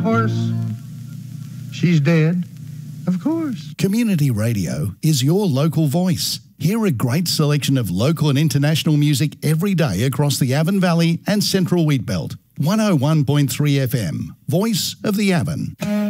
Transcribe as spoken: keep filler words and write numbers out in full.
horse. She's dead, of course. Community radio is your local voice. Hear a great selection of local and international music every day across the Avon Valley and Central Wheatbelt. one oh one point three F M, Voice of the Avon.